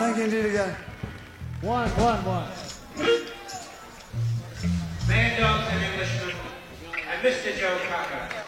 Thank you indeed again. One. Mad Dogs and Englishmen, and Mr. Joe Cocker.